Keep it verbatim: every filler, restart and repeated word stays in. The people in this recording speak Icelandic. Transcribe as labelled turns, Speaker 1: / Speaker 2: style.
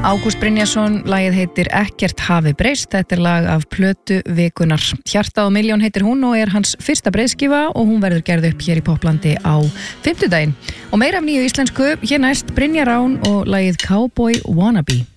Speaker 1: Ágúst Brynjarsson, lagið heitir Ekkert hafi breyst, þetta er lag af plötu vikunar. Hjartað og milljón heitir hún og er hans fyrsta breiðskífa og hún verður gerð upp hér í Poplandi á fimmtudaginn. Og meira af nýju íslensku, hér næst Brynjar Rán og lagið Cowboy Wannabe.